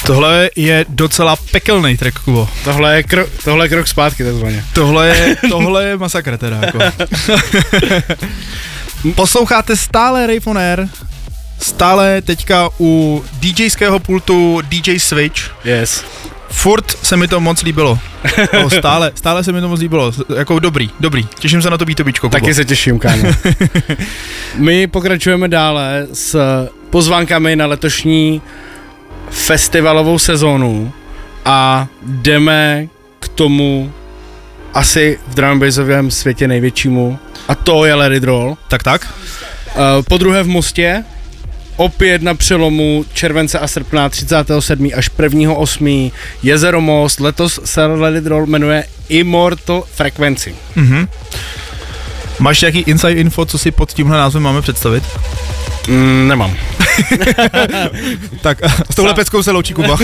Tohle je docela pekelný track, Kubo. Tohle je krok zpátky takzvaně. Tohle je masakr teda, jako. Posloucháte stále Rave on Air, stále teďka u DJského pultu DJ Switch. Yes. Furt se mi to moc líbilo. No, stále se mi to moc líbilo. Jako dobrý. Těším se na to B2Bčko, Kubo. Taky se těším, kámo. My pokračujeme dále s pozvánkami na letošní festivalovou sezónu a jdeme k tomu asi v drum and bassovém světě největšímu, a to je Let It Roll. Tak. Po druhé v Mostě, opět na přelomu července a srpna 37. až 1.8. Jezero Most, letos se Let It Roll jmenuje Immortal Frequency. Mhm. Máš nějaký inside info, co si pod tímhle názvem máme představit? Nemám. Tak s touhle peckou se loučí Kuba.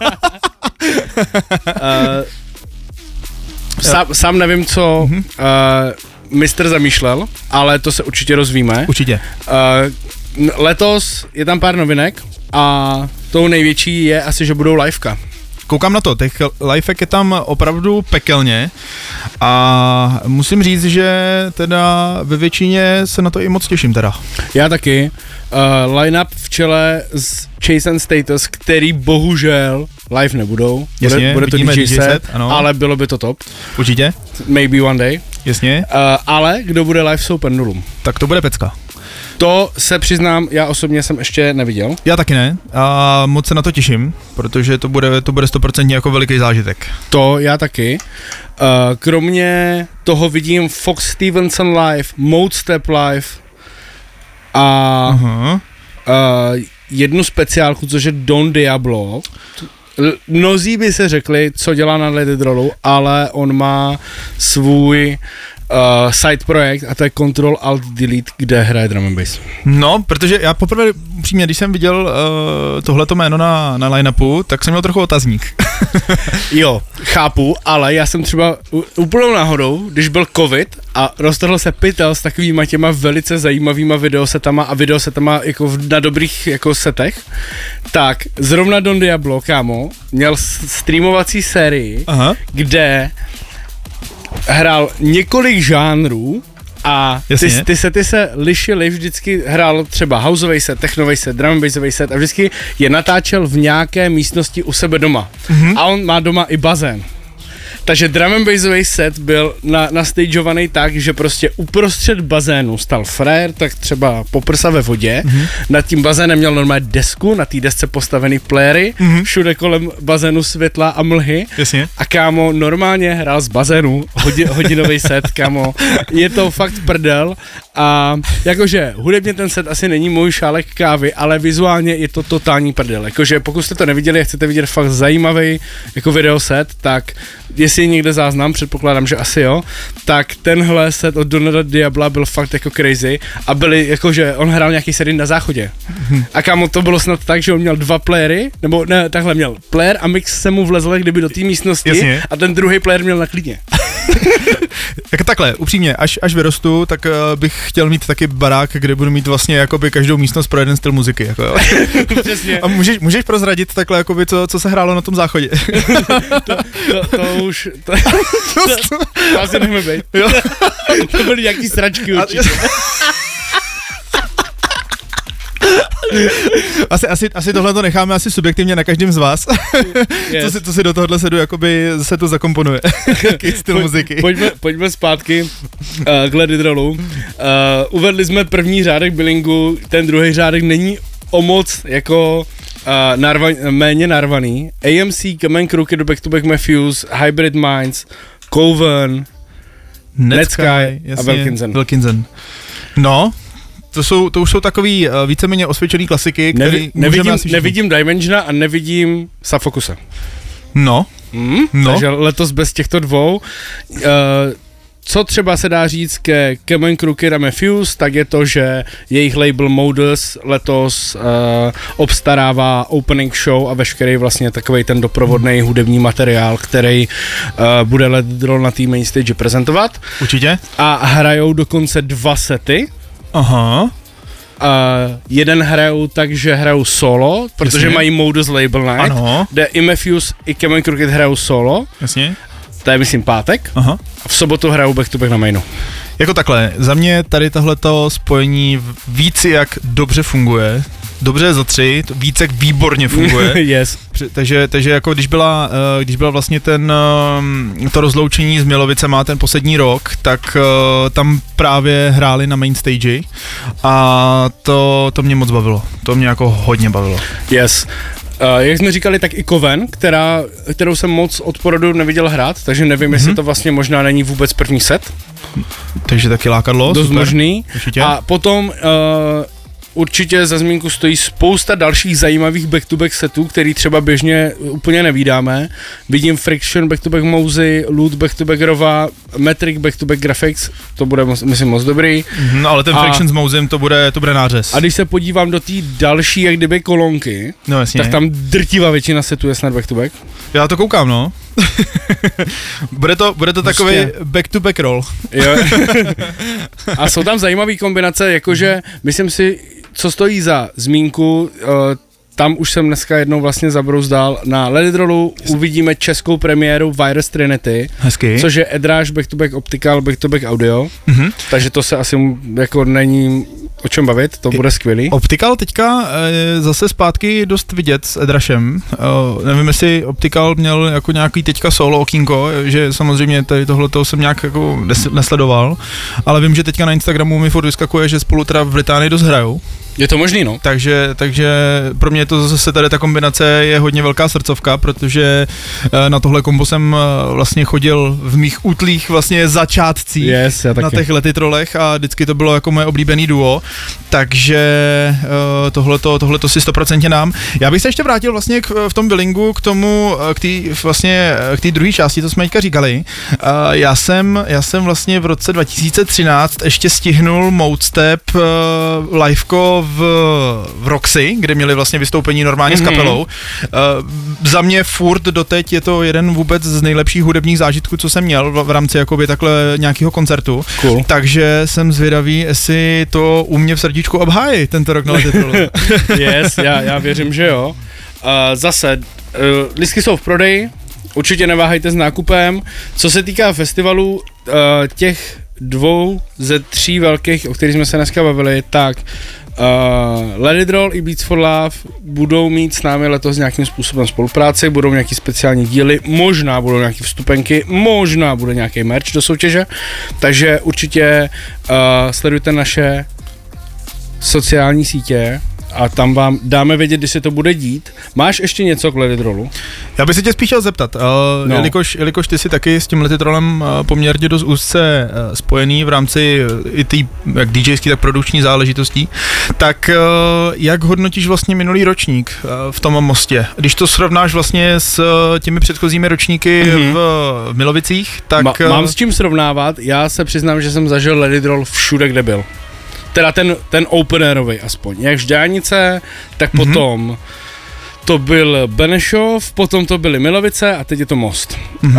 Sám nevím, co mistr zamýšlel, ale to se určitě rozvíme. Určitě. Letos je tam pár novinek a tou největší je asi, že budou liveka. Koukám na to, těch livek je tam opravdu pekelně a musím říct, že teda ve většině se na to i moc těším teda. Já taky. Line-up v čele s Chase and Status, který bohužel live nebudou. Jasně, bude to DJ set, ale bylo by to top. Určitě. Maybe one day. Jasně. Ale kdo bude live jsou Pendulum. Tak to bude pecka. To se přiznám, já osobně jsem ještě neviděl. Já taky ne a moc se na to těším, protože to bude 100% jako veliký zážitek. To já taky. Kromě toho vidím Fox Stevenson live, Mode Step live a jednu speciálku, což je Don Diablo. Mnozí by se řekli, co dělá na Let It Rollu, ale on má svůj side projekt a to je Control Alt Delete, kde hraje drum and bass. No, protože já poprvé upřímně, když jsem viděl tohleto jméno na line-upu, tak jsem měl trochu otazník. Jo, chápu, ale já jsem třeba úplnou náhodou, když byl covid a roztrhl se pytel s takovýma těma velice zajímavýma videosetama a videosetama jako na dobrých jako setech, tak zrovna Don Diablo, kámo, měl streamovací sérii, kde hrál několik žánrů a ty sety se lišily, vždycky hrál třeba houseový set, technový set, drum and bassový set a vždycky je natáčel v nějaké místnosti u sebe doma. A on má doma i bazén. Takže drum and bassový set byl nastageovaný tak, že prostě uprostřed bazénu stal frér, tak třeba poprsa ve vodě, nad tím bazénem měl normálně desku, na té desce postavený playery, všude kolem bazénu světla a mlhy. Jasně. A kámo, normálně hrál z bazénu hodinový set, kámo. Je to fakt prdel a jakože hudebně ten set asi není můj šálek kávy, ale vizuálně je to totální prdel. Jakože pokud jste to neviděli a chcete vidět fakt zajímavý jako videoset, tak jestli je někde záznam, předpokládám, že asi jo, tak tenhle set od Dona Diabla byl fakt jako crazy a byli jakože on hrál nějaký set na záchodě. A kámo, to bylo snad tak, že on měl dva playery, nebo ne, takhle měl player a mix se mu vlezl kdyby do té místnosti. Jasně. A ten druhý player měl na klidně. Tak takhle, upřímně, až vyrostu, tak bych chtěl mít taky barák, kde budu mít vlastně jakoby každou místnost pro jeden styl muziky. Jako, jo. Přesně. A můžeš prozradit takhle, jakoby, co se hrálo na tom záchodě? to už... To asi nechme být. To byly nějaký sračky určitě. Asi tohle to necháme asi subjektivně na každém z vás, yes. co si do tohohle se tu zakomponuje, jaký styl muziky. Pojďme zpátky k Let It Rollu. Uvedli jsme první řádek billingu, ten druhý řádek není o moc jako méně narvaný. AMC, Common Crooked, Back to Back Matthews, Hybrid Minds, Coven, Netsky a Wilkinson. No, to už jsou takový víceméně osvědčený klasiky, který nevidím Dimensiona a nevidím Suffocusa. No. Takže letos bez těchto dvou. Co třeba se dá říct ke Common Crooked a Matthews, tak je to, že jejich label Modus letos obstarává opening show a veškerý vlastně takovej ten doprovodný hudební materiál, který bude Let It Roll na té main stage prezentovat. Určitě. A hrajou dokonce 2 sety. Aha. jeden hrajou tak, že hrajou solo, protože Jasně. mají modus Label Night, Ano. kde i Matthews, i Cameron Crooked hrajou solo, Jasně. to je myslím pátek, Aha. a v sobotu hrajou back to back na mainu. Jako takhle, za mě tady tohleto spojení víc jak dobře funguje, dobře za 3, víc jak výborně funguje. Yes. Takže jako když byla vlastně to rozloučení z Milovicema ten poslední rok, tak tam právě hráli na main stage a to mě moc bavilo. To mě jako hodně bavilo. Yes. Jak jsme říkali, tak i Coven, kterou jsem moc od porodu neviděl hrát, takže nevím, jestli to vlastně možná není vůbec první set. Takže taky lákadlo. Dost super. možný. Určitě. A potom určitě za zmínku stojí spousta dalších zajímavých back-to-back setů, který třeba běžně úplně nevídáme. Vidím Friction back-to-back Mousy, Loot back-to-back Rova, Metric back-to-back Graphics, to bude myslím moc dobrý. No, ale ten Friction s Mousem, to bude nářez. A když se podívám do té další, jak kdyby kolonky, No jasně. tak tam drtivá většina setů je snad back-to-back. Já to koukám, no. bude to takový back-to-back roll. Jo. A jsou tam zajímavé kombinace, jakože myslím si, co stojí za zmínku, tam už jsem dneska jednou vlastně zabrouzdal, na Let It Rollu uvidíme českou premiéru Virus Trinity, Hezky. což je Edráž back-to-back optical, back-to-back audio, takže to se asi jako není o čem bavit, to bude skvělý. Optical teďka zase zpátky dost vidět s Edrašem. Nevím, jestli Optical měl jako nějaký teďka solo okýnko, že samozřejmě tady tohleto jsem nějak jako nesledoval, ale vím, že teďka na Instagramu mi furt vyskakuje, že spolu teda v Británii dost hrajou. Je to možný, no. Takže pro mě to zase tady ta kombinace je hodně velká srdcovka, protože na tohle kombo jsem vlastně chodil v mých útlých vlastně začátcích Yes, já taky. na těch Let It Rollech a vždycky to bylo jako moje oblíbený duo, takže tohleto si 100% dám. Já bych se ještě vrátil vlastně v tom billingu k tomu, k té druhé části, co jsme teďka říkali. Já jsem vlastně v roce 2013 ještě stihnul Modestep liveko v Roxy, kde měli vlastně vystoupení normálně s kapelou. Za mě furt doteď je to jeden vůbec z nejlepších hudebních zážitků, co jsem měl v rámci jakoby takhle nějakého koncertu. Cool. Takže jsem zvědavý, jestli to u mě v srdíčku obhájí tento rok na Let It Roll. Yes, já věřím, že jo. Zase, lístky jsou v prodeji, určitě neváhejte s nákupem. Co se týká festivalů, těch 2 ze 3 velkých, o kterých jsme se dneska bavili, tak Let It Roll i Beats for Love budou mít s námi letos nějakým způsobem spolupráci, budou nějaký speciální díly, možná budou nějaký vstupenky, možná bude nějaký merch do soutěže, takže určitě sledujte naše sociální sítě a tam vám dáme vědět, kdy se to bude dít. Máš ještě něco k Let It Rollu? Já bych se tě spíš chtěl zeptat, jelikož ty jsi taky s tím Let It Rollem poměrně dost úzce spojený v rámci i té jak DJský, tak produkční záležitostí, tak jak hodnotíš vlastně minulý ročník v tom Mostě? Když to srovnáš vlastně s těmi předchozími ročníky v Milovicích, tak... Mám s čím srovnávat, já se přiznám, že jsem zažil Let It Roll všude, kde byl. Teda ten openerovej aspoň, jak Žďánice, tak potom to byl Benešov, potom to byly Milovice a teď je to Most.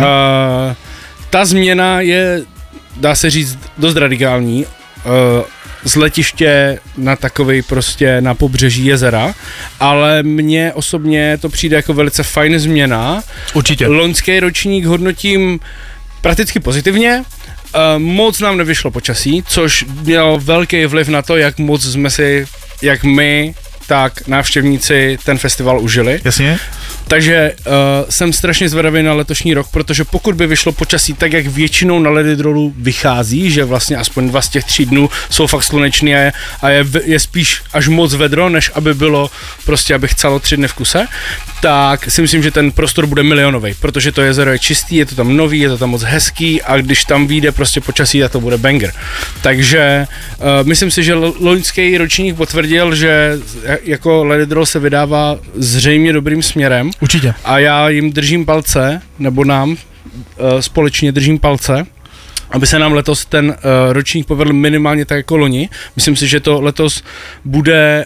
Ta změna je, dá se říct, dost radikální. Z letiště na takovej prostě na pobřeží jezera, ale mně osobně to přijde jako velice fajn změna. Určitě. Loňský ročník hodnotím prakticky pozitivně. Moc nám nevyšlo počasí, což mělo velký vliv na to, jak moc jsme si, jak my, tak návštěvníci ten festival užili. Jasně. Takže jsem strašně zvědavý na letošní rok, protože pokud by vyšlo počasí tak, jak většinou na Let It Rollu vychází, že vlastně aspoň 2 z těch 3 dnů jsou fakt sluneční a je spíš až moc vedro, než aby bylo prostě, abych celo 3 dny v kuse, tak si myslím, že ten prostor bude milionový, protože to jezero je čistý, je to tam nový, je to tam moc hezký a když tam vyjde prostě počasí, tak to bude banger. Takže myslím si, že loňský ročník potvrdil, že jako Let It Roll se vydává zřejmě dobrým směrem. Určitě. A já jim držím palce, nebo nám společně držím palce, aby se nám letos ten ročník povedl minimálně tak jako loni. Myslím si, že to letos bude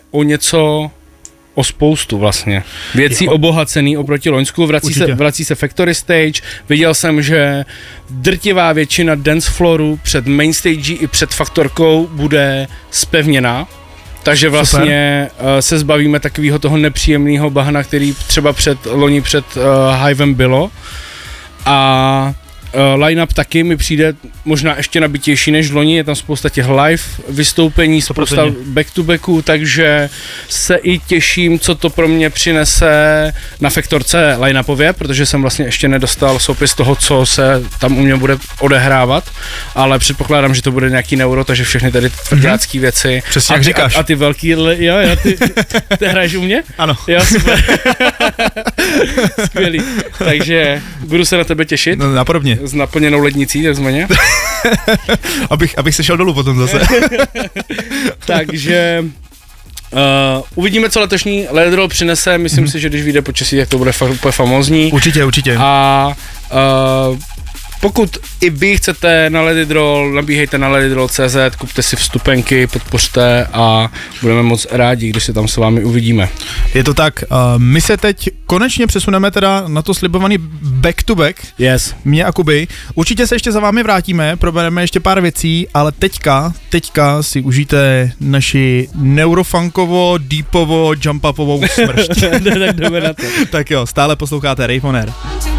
o spoustu vlastně věcí obohacený oproti loňsku, vrací se Factory Stage, viděl jsem, že drtivá většina dance flooru před main stage i před Faktorkou bude zpevněná, Takže vlastně se zbavíme takového toho nepříjemného bahna, který třeba loni před Hivem bylo. A line-up taky mi přijde možná ještě nabitější než loni, je tam spousta těch live vystoupení, spousta back-to-backů, takže se i těším, co to pro mě přinese na Faktorce line-upově, protože jsem vlastně ještě nedostal soupis toho, co se tam u mě bude odehrávat, ale předpokládám, že to bude nějaký neuro, takže všechny tady tvrďácký věci. Přesně jak říkáš. A ty velký, ty hraješ u mě? Ano. Jo, super. Skvělý. Takže budu se na tebe těšit. No, napodobně. S naplněnou lednicí, takzvaně. abych se šel dolů potom zase. Takže uvidíme, co letošní LED Roll přinese. Myslím si, že když vyjde počasí, tak to bude fakt úplně famózní. Určitě. A pokud i vy chcete na Let It Roll, nabíhejte na letitroll.cz, kupte si vstupenky, podpořte a budeme moc rádi, když se tam s vámi uvidíme. Je to tak, my se teď konečně přesuneme teda na to slibovaný back to back. Yes. Mě a Kuby. Určitě se ještě za vámi vrátíme, probereme ještě pár věcí, ale teďka si užijte naši neurofunkovo, deepovo, jump-upovou smršť. Tak jdeme na to. Tak jo, stále posloucháte Rave on Air.